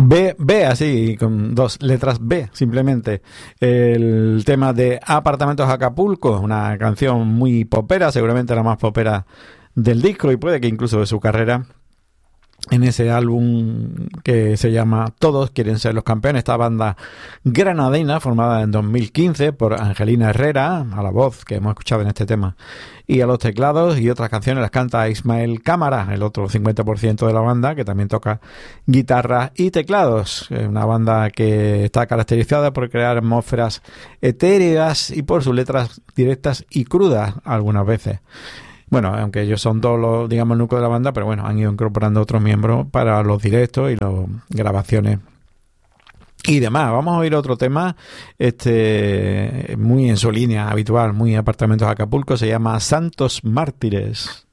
B, así, con dos letras B, simplemente. El tema de Apartamentos Acapulco, una canción muy popera, seguramente la más popera del disco y puede que incluso de su carrera. En ese álbum que se llama Todos quieren ser los campeones, esta banda granadina formada en 2015 por Angelina Herrera, a la voz que hemos escuchado en este tema, y a los teclados, y otras canciones las canta Ismael Cámara, el otro 50% de la banda, que también toca guitarra y teclados. Una banda que está caracterizada por crear atmósferas etéreas y por sus letras directas y crudas algunas veces. Bueno, aunque ellos son todos los, digamos, el núcleo de la banda, pero bueno, han ido incorporando otros miembros para los directos y las grabaciones y demás. Vamos a oír otro tema, muy en su línea habitual, muy Apartamentos Acapulco, se llama Santos Mártires.